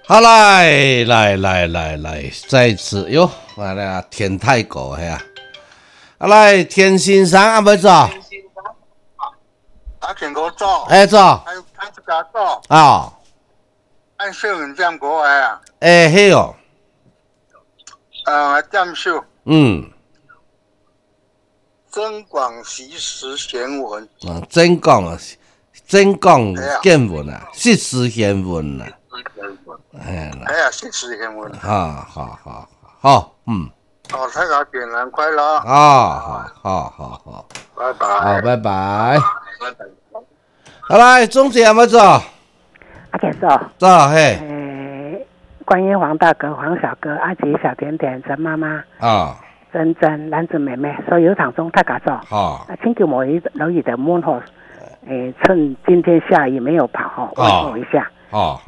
好来，再次哟，来啦，天太狗嘿啊！来，天先生啊，要走？ 田哥走， 走， 还这个走， 哦， 按小人点过来啊， 嘿哦， 点小，增广习时贤文， 真讲啊，见闻啊，实时贤闻啊， 实时贤文， 好， 大家新年快乐， 好， 拜拜， 好，拜拜。好来，钟姐有没有走？ 阿田走， 嘿。 观音黄大哥、黄小哥、阿吉、小甜甜、陈妈妈、珍珍、兰子妹妹，所有场中大家走。请给我楼宇的门后，趁今天下雨没有跑问候一下。我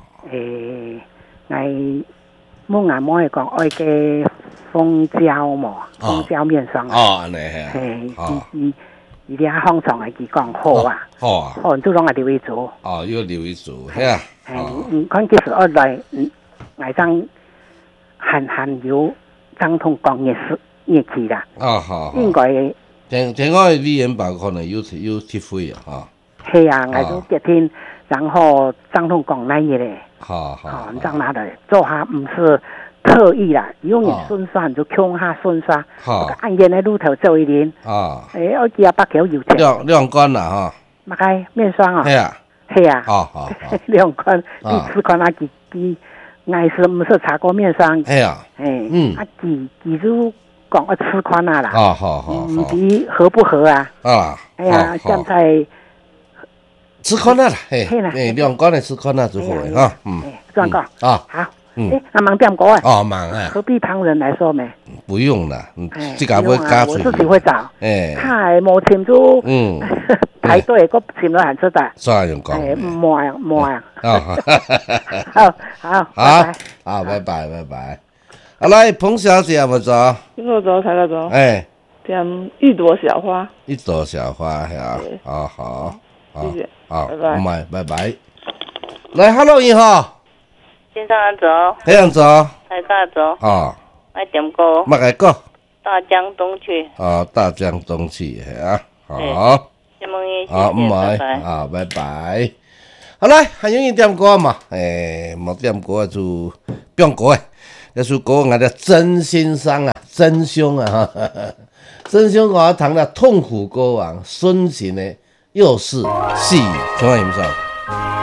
梦啊梦会讲爱个蜂胶嘛，蜂胶面霜啊。 安尼伊俩放松的，伊讲好啊，好，都拢爱留意做。 要留意做，系啊。 看其实二来，爱张含有张通讲热气啦。 好。 应该。 听讲李元宝可能有铁肺啊， 系啊，爱都隔天，然后张通讲那热嘞。 好， 你张拿的做下不是特意啦，用眼顺刷就控下顺刷，按眼的路头做一点。我记啊，8条油钱。 两罐啦哈。 马开面霜啊。 系啊。 好。两罐，第4罐啊，几爱是不是茶锅面霜？ 系啊。 几如讲4款啊啦。 好。 唔知合不合啊？现在。 4款啦，两罐的4款啦就好了哈。 这样讲。好。那忙点过啊？忙啊。 何必旁人来说没？ 不用啦，这个会加我自己会找。他没签住。排队，我签了还知道。 啥样讲？ 冇啊。 好，拜拜。来，彭小姐有冇走？ 我走，才走。点一朵小花。 一朵小花，好。 谢谢。 好，拜拜。 来 ，Hello， 你好。 先生安走。 这样走。 大家走。来点歌。 乜个歌？ 大江东去。 大江东去，好。 谢梦怡， 好，拜拜。好来，还有人点歌嘛？冇点歌就不用歌那首歌我的真心伤啊，真凶啊，真凶我弹了痛苦歌王孙晴的又是戏，请问有没有？